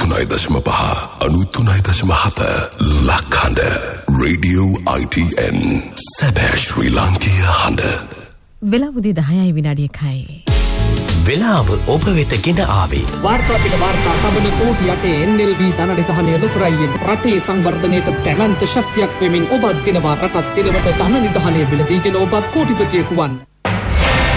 93.5 93.7 ලක්හඬ radio ITN සැබෑ ශ්‍රී ලාංකීය හඬ. වෙලාව උදේ 10යි විනාඩි 1යි. වෙලාව ඔබ වෙත ගෙන ආවේ වාර්තා පිට වාර්තා තබන කෝටි යටේ NLB ධනනිධානය ලොතරැයියෙන් රටේ සංවර්ධනයට දැවැන්ත ශක්තියක් වෙමින් ඔබත් දිනවා රටත් දිනවට ධන නිධානය මිලදීගෙන ඔබත් කෝටිපතියෙකු වන්න.